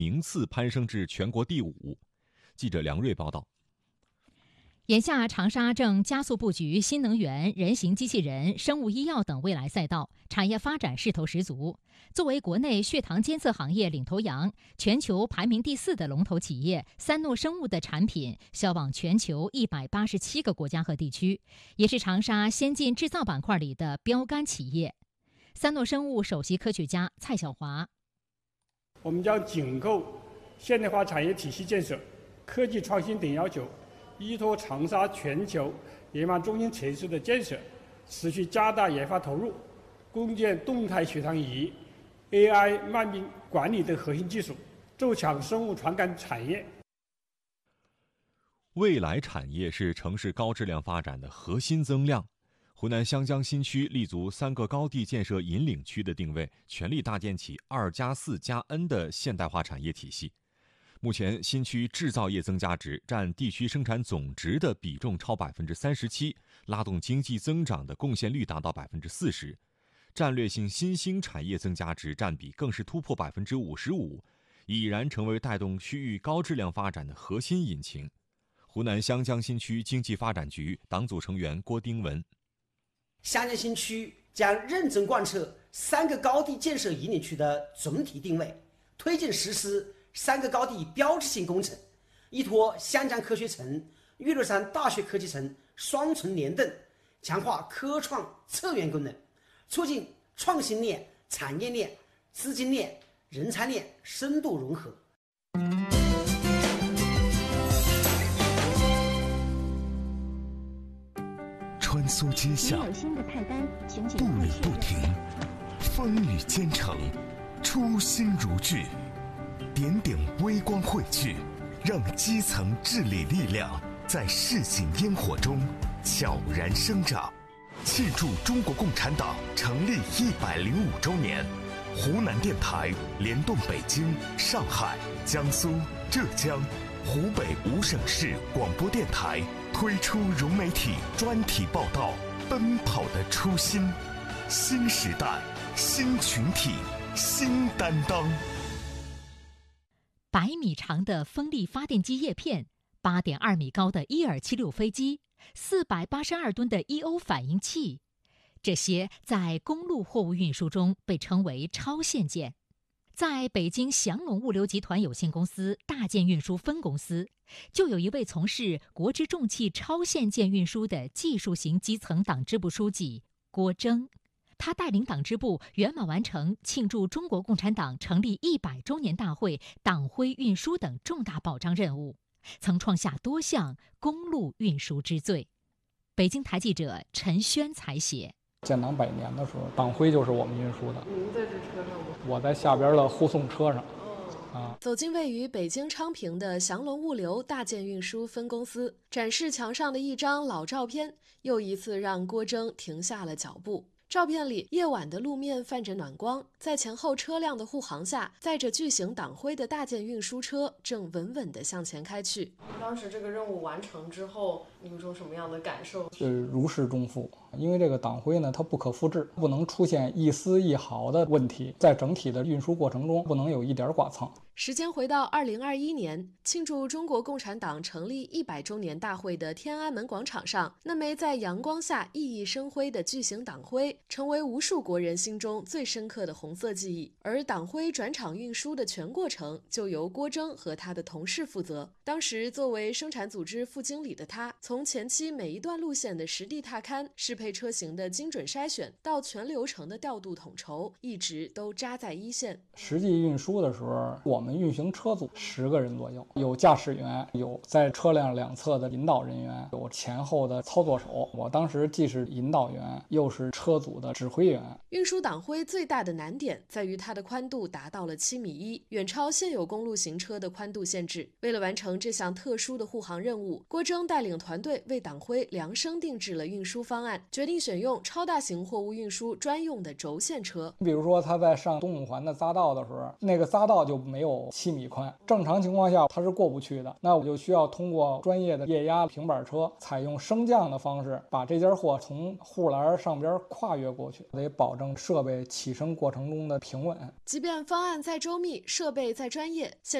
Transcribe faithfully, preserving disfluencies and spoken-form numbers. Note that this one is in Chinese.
名次攀升至全国第五。记者梁瑞报道。 眼下，长沙正加速布局新能源、人形机器人、生物医药等未来赛道，产业发展势头十足。作为国内血糖监测行业领头羊、全球排名第四的龙头企业，三诺生物的产品销往全球一百八十七个国家和地区，也是长沙先进制造板块里的标杆企业。三诺生物首席科学家蔡晓华： 我们将紧扣现代化产业体系建设、科技创新等要求，依托长沙全球研发中心城市的建设，持续加大研发投入，攻建动态血糖仪、A I 慢病管理等核心技术，走强生物传感产业。 未来产业是城市高质量发展的核心增量。湖南湘江新区立足三个高地建设引领区的定位，全力搭建起二加四加 N 的现代化产业体系。目前，新区制造业增加值占地区生产总值的比重超百分之三十七，拉动经济增长的贡献率达到百分之四十。战略性新兴产业增加值占比更是突破百分之五十五，已然成为带动区域高质量发展的核心引擎。湖南湘江新区经济发展局党组成员郭丁文： 湘江新区将认真贯彻三个高地建设引领区的总体定位，推进实施三个高地标志性工程，依托湘江科学城、岳麓山大学科技城双重联动，强化科创策源功能，促进创新链、产业链、资金链、人才链深度融合。 穿梭街巷，步履不停，风雨兼程，初心如炬。点点微光汇聚，让基层治理力量在市井烟火中悄然生长。庆祝中国共产党成立一百零五周年，湖南电台联动北京、上海、江苏、浙江、湖北五省市广播电台，推出融媒体专题报道《奔跑的初心》，新时代、新群体、新担当。 百米长的风力发电机叶片，八点二米高的伊尔七六飞机，四百八十二吨的 E O 反应器，这些在公路货物运输中被称为超限件。在北京祥龙物流集团有限公司大件运输分公司，就有一位从事国之重器超限件运输的技术型基层党支部书记郭征。他带领党支部圆满完成庆祝中国共产党成立一百周年大会党徽运输等重大保障任务，曾创下多项公路运输之最。北京台记者陈轩采写。 建党百年的时候，党徽就是我们运输的。 您在这车上吗？ 我在下边的护送车上。啊， 走进位于北京昌平的祥龙物流大件运输分公司，展示墙上的一张老照片，又一次让郭征停下了脚步。照片里，夜晚的路面泛着暖光，在前后车辆的护航下，载着巨型党徽的大件运输车正稳稳地向前开去。当时这个任务完成之后，你有种什么样的感受？ 是如释重负，因为这个党徽呢，它不可复制，不能出现一丝一毫的问题，在整体的运输过程中不能有一点剐蹭。 时间回到二零二一年，庆祝中国共产党成立一百周年大会的天安门广场上，那枚在阳光下熠熠生辉的巨型党徽，成为无数国人心中最深刻的红色记忆。而党徽转场运输的全过程，就由郭征和他的同事负责。当时作为生产组织副经理的他，从前期每一段路线的实地踏勘、适配车型的精准筛选，到全流程的调度统筹，一直都扎在一线。 实际运输的时候，我们运行车组十个人左右，有驾驶员，有在车辆两侧的引导人员，有前后的操作手。我当时既是引导员，又是车组的指挥员。 运输党徽最大的难点在于它的宽度达到了七米一，远超现有公路行车的宽度限制。为了完成这项特殊的护航任务，郭征带领团队为党徽量身定制了运输方案， 决定选用超大型货物运输专用的轴线车。 比如说他在上东五环的匝道的时候，那个匝道就没有七米宽，正常情况下它是过不去的，那我就需要通过专业的液压平板车，采用升降的方式，把这件货从护栏上边跨越过去，得保证设备起升过程中的平稳。 即便方案再周密，设备再专业，